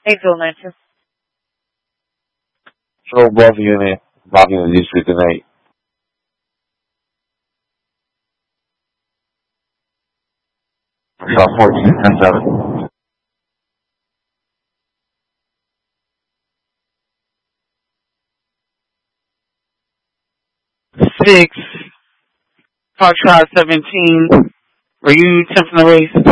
809. Show both unit back in the district tonight. Shop 14 6, Park Drive 17. Were you attempting to race?